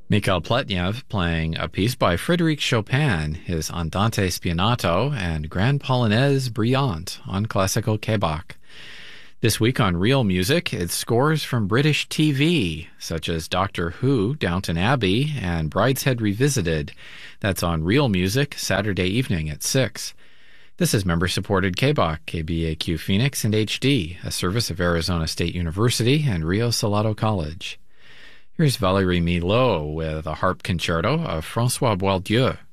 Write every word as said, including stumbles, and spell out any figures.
Mikhail Pletnev playing a piece by Frédéric Chopin, his Andante Spianato and Grand Polonaise Brillante on Classical K-Bach. This week on Real Music, it's scores from British T V, such as Doctor Who, Downton Abbey, and Brideshead Revisited. That's on Real Music, Saturday evening at six. This is member-supported K-Bach, K B A Q Phoenix and H D, a service of Arizona State University and Rio Salado College. Here's Valérie Milhaud with a harp concerto of François Boieldieu.